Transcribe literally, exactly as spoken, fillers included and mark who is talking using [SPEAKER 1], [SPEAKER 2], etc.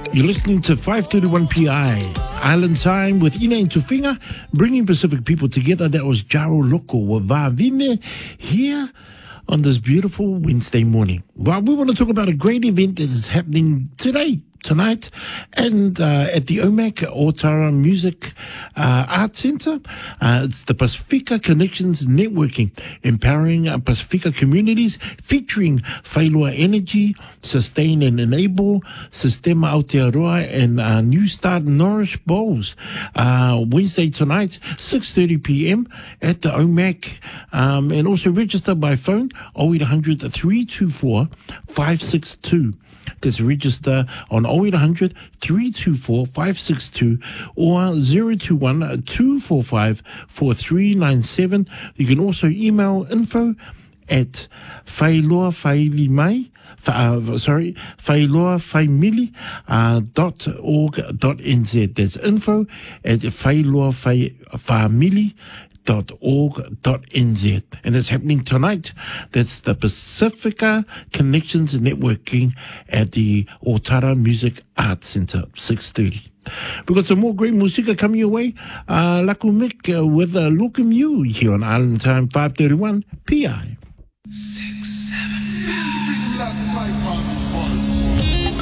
[SPEAKER 1] You're listening to five thirty-one P I, Island Time with Ina and Tufinga, bringing Pacific people together. That was Jaro Loko with Vavine here on this beautiful Wednesday morning. Well, we want to talk about a great event that is happening today, tonight, and uh, at the O M A C Otara Music uh, Arts Centre. Uh, it's the Pacifica Connections Networking, empowering uh, Pacifica communities, featuring Whailua Energy, Sustain and Enable, Sistema Aotearoa, and uh, New Start Norris Bowls. Uh, Wednesday tonight, six thirty p.m. at the O M A C. Um, and also register by phone, oh eight hundred, three two four, five six two. That's register on oh eight hundred, three two four, five six two or zero two one, two four five, four three nine seven. You can also email info at Whailoa Whailimai, uh, sorry, Whailoa Whaimili uh, dot org dot nz. That's info at Whailoa Whaimili dot org dot nz. And it's happening tonight. That's the Pacifica Connections Networking at the Otara Music Arts Centre, six thirty. We've got some more great musica coming your way. Uh, Laku Mick uh, with uh, Look at You here on Island Time five thirty-one P I. Six, seven, five.